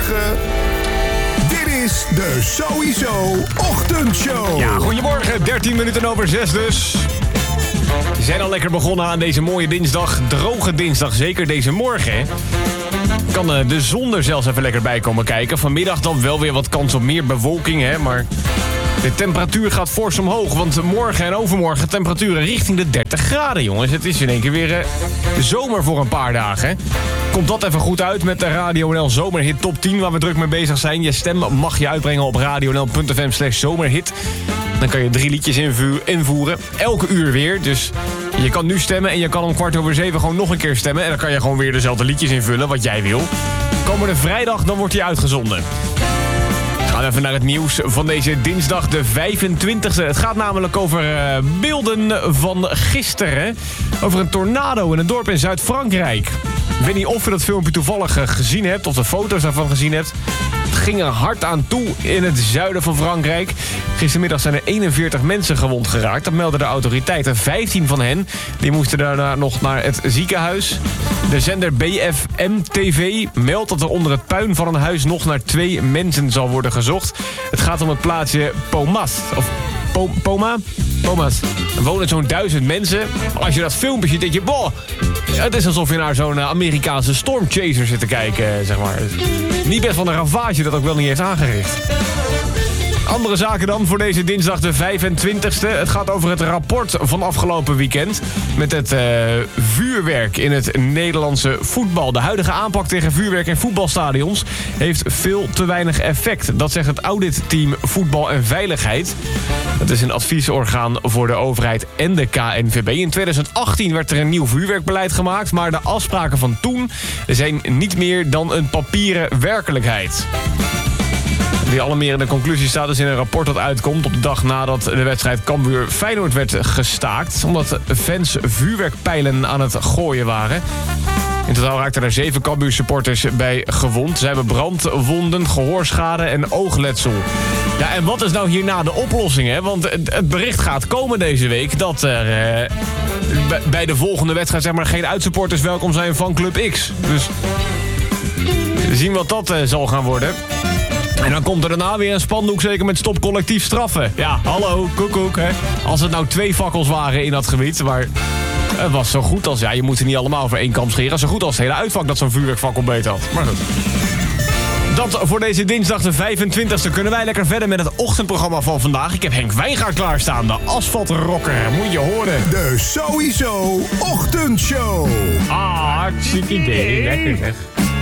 goedemorgen. Dit is de Sowieso Ochtendshow. Ja, goedemorgen. 13 minuten over 6 dus. We zijn al lekker begonnen aan deze mooie dinsdag. Droge dinsdag, zeker deze morgen. Hè? Kan de zon er zelfs even lekker bij komen kijken. Vanmiddag dan wel weer wat kans op meer bewolking, hè, maar de temperatuur gaat fors omhoog. Want morgen en overmorgen temperaturen richting de 30 graden, jongens. Het is in één keer weer zomer voor een paar dagen, hè. Komt dat even goed uit met de Radio NL Zomerhit Top 10... waar we druk mee bezig zijn. Je stem mag je uitbrengen op radionl.fm/zomerhit. Dan kan je 3 liedjes invoeren. Elke uur weer. Dus je kan nu stemmen en je kan om 6:15 gewoon nog een keer stemmen. En dan kan je gewoon weer dezelfde liedjes invullen, wat jij wil. Komende vrijdag, dan wordt die uitgezonden. We gaan even naar het nieuws van deze dinsdag de 25e. Het gaat namelijk over beelden van gisteren. Over een tornado in een dorp in Zuid-Frankrijk. Ik weet niet of je dat filmpje toevallig gezien hebt, of de foto's daarvan gezien hebt. Het ging er hard aan toe in het zuiden van Frankrijk. Gistermiddag zijn er 41 mensen gewond geraakt. Dat melden de autoriteiten. 15 van hen die moesten daarna nog naar het ziekenhuis. De zender BFM-TV meldt dat er onder het puin van een huis nog naar 2 mensen zal worden gezocht. Het gaat om het plaatsje Pomas. Of Pomas. Er wonen zo'n 1000 mensen. Als je dat filmpje ziet, denk je, boah, het is alsof je naar zo'n Amerikaanse stormchaser zit te kijken, zeg maar. Niet best van een ravage dat ook wel niet heeft aangericht. Andere zaken dan voor deze dinsdag de 25e. Het gaat over het rapport van afgelopen weekend met het vuurwerk in het Nederlandse voetbal. De huidige aanpak tegen vuurwerk in voetbalstadions heeft veel te weinig effect. Dat zegt het auditteam Voetbal en Veiligheid. Dat is een adviesorgaan voor de overheid en de KNVB. In 2018 werd er een nieuw vuurwerkbeleid gemaakt, maar de afspraken van toen zijn niet meer dan een papieren werkelijkheid. Die alarmerende conclusie staat dus in een rapport dat uitkomt op de dag nadat de wedstrijd Cambuur-Feyenoord werd gestaakt, omdat fans vuurwerkpijlen aan het gooien waren. In totaal raakten er 7 Cambuur-supporters bij gewond. Ze hebben brandwonden, gehoorschade en oogletsel. Ja, en wat is nou hierna de oplossing, hè? Want het bericht gaat komen deze week dat er bij de volgende wedstrijd zeg maar geen uitsupporters welkom zijn van Club X. Dus we zien wat dat zal gaan worden. En dan komt er daarna weer een spandoek zeker met stop collectief straffen. Ja, hallo, koekoek, hè. Als het nou 2 fakkels waren in dat gebied, maar het was zo goed als, ja, je moet er niet allemaal over één kam scheren. Zo goed als het hele uitvak dat zo'n vuurwerkfakkel beet had. Maar goed. Dat voor deze dinsdag de 25e kunnen wij lekker verder met het ochtendprogramma van vandaag. Ik heb Henk Wijngaard klaarstaan, de asfaltrocker. Moet je horen. De Sowieso Ochtendshow. Ah, hartstikke idee. Lekker zeg.